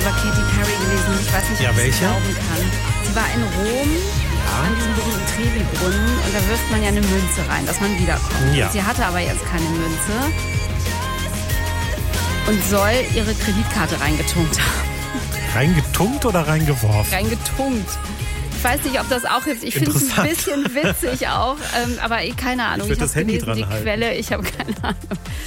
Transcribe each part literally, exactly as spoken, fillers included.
über Katy Perry gelesen. Ich weiß nicht, ob ja, ich welche? es glauben kann. Sie war in Rom ja. an diesem berühmten Trevi-Brunnen und da wirft man ja eine Münze rein, dass man wiederkommt. Ja. Sie hatte aber jetzt keine Münze und soll ihre Kreditkarte reingetunkt haben. Reingetunkt oder reingeworfen? Reingetunkt. Ich weiß nicht, ob das auch hilft. Ich finde es ein bisschen witzig auch, ähm, aber eh, keine Ahnung. Ich, ich habe gelesen, die halten. Quelle, ich habe keine Ahnung.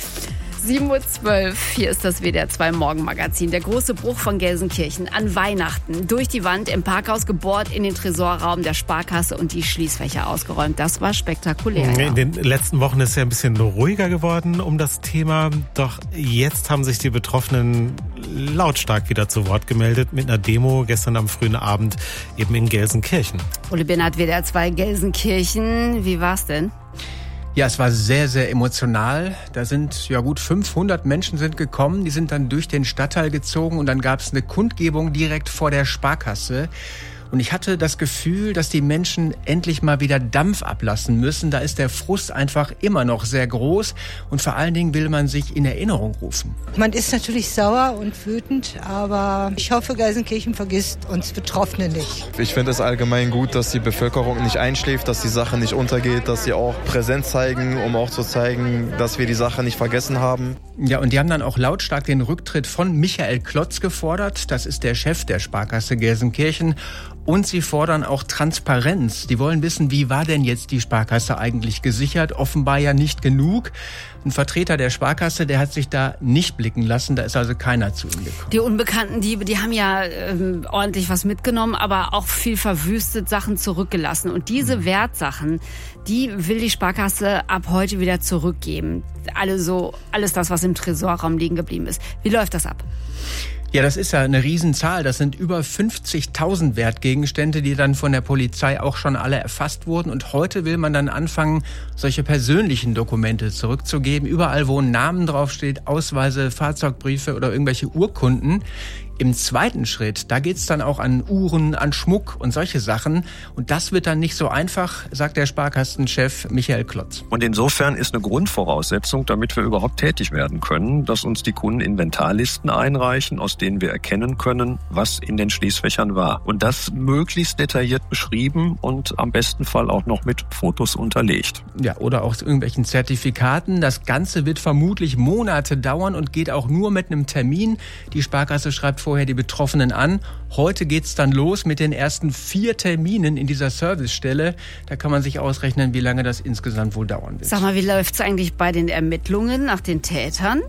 sieben Uhr zwölf, hier ist das W D R zwei Morgenmagazin. Der große Bruch von Gelsenkirchen an Weihnachten. Durch die Wand im Parkhaus gebohrt, in den Tresorraum der Sparkasse und die Schließfächer ausgeräumt. Das war spektakulär. In ja. den letzten Wochen ist es ja ein bisschen ruhiger geworden um das Thema. Doch jetzt haben sich die Betroffenen lautstark wieder zu Wort gemeldet mit einer Demo gestern am frühen Abend eben in Gelsenkirchen. Ole Binnert, W D R zwei Gelsenkirchen. Wie war's denn? Ja, es war sehr, sehr emotional. Da sind, ja gut, fünfhundert Menschen sind gekommen. Die sind dann durch den Stadtteil gezogen und dann gab es eine Kundgebung direkt vor der Sparkasse. Und ich hatte das Gefühl, dass die Menschen endlich mal wieder Dampf ablassen müssen. Da ist der Frust einfach immer noch sehr groß. Und vor allen Dingen will man sich in Erinnerung rufen. Man ist natürlich sauer und wütend, aber ich hoffe, Gelsenkirchen vergisst uns Betroffene nicht. Ich finde es allgemein gut, dass die Bevölkerung nicht einschläft, dass die Sache nicht untergeht, dass sie auch Präsenz zeigen, um auch zu zeigen, dass wir die Sache nicht vergessen haben. Ja, und die haben dann auch lautstark den Rücktritt von Michael Klotz gefordert. Das ist der Chef der Sparkasse Gelsenkirchen. Und sie fordern auch Transparenz. Die wollen wissen, wie war denn jetzt die Sparkasse eigentlich gesichert? Offenbar ja nicht genug. Ein Vertreter der Sparkasse, der hat sich da nicht blicken lassen. Da ist also keiner zu ihm gekommen. Die unbekannten Diebe, die haben ja ähm, ordentlich was mitgenommen, aber auch viel verwüstet, Sachen zurückgelassen. Und diese Wertsachen, die will die Sparkasse ab heute wieder zurückgeben. Alle so, alles das, was im Tresorraum liegen geblieben ist. Wie läuft das ab? Ja, das ist ja eine Riesenzahl. Das sind über fünfzigtausend Wertgegenstände, die dann von der Polizei auch schon alle erfasst wurden. Und heute will man dann anfangen, solche persönlichen Dokumente zurückzugeben. Überall, wo ein Name draufsteht, Ausweise, Fahrzeugbriefe oder irgendwelche Urkunden. Im zweiten Schritt, da geht's dann auch an Uhren, an Schmuck und solche Sachen. Und das wird dann nicht so einfach, sagt der Sparkassenchef Michael Klotz. Und insofern ist eine Grundvoraussetzung, damit wir überhaupt tätig werden können, dass uns die Kunden Inventarlisten einreichen, aus denen wir erkennen können, was in den Schließfächern war. Und das möglichst detailliert beschrieben und am besten Fall auch noch mit Fotos unterlegt. Ja, oder auch irgendwelchen Zertifikaten. Das Ganze wird vermutlich Monate dauern und geht auch nur mit einem Termin. Die Sparkasse schreibt vorher die Betroffenen an. Heute geht's dann los mit den ersten vier Terminen in dieser Servicestelle. Da kann man sich ausrechnen, wie lange das insgesamt wohl dauern wird. Sag mal, wie läuft's eigentlich bei den Ermittlungen nach den Tätern?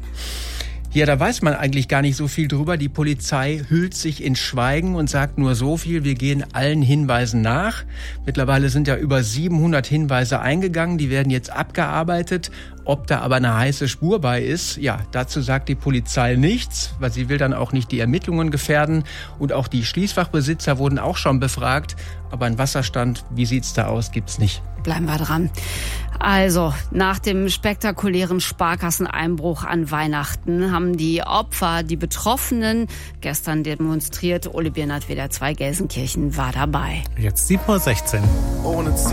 Ja, da weiß man eigentlich gar nicht so viel drüber. Die Polizei hüllt sich in Schweigen und sagt nur so viel: Wir gehen allen Hinweisen nach. Mittlerweile sind ja über siebenhundert Hinweise eingegangen. Die werden jetzt abgearbeitet. Ob da aber eine heiße Spur bei ist, ja, dazu sagt die Polizei nichts, weil sie will dann auch nicht die Ermittlungen gefährden. Und auch die Schließfachbesitzer wurden auch schon befragt. Aber ein Wasserstand, wie sieht's da aus, gibt's nicht. Bleiben wir dran. Also, nach dem spektakulären Sparkasseneinbruch an Weihnachten haben die Opfer, die Betroffenen, gestern demonstriert. Ole Biernert, W D R zwei Gelsenkirchen, war dabei. Jetzt sieben Uhr sechzehn. Ohne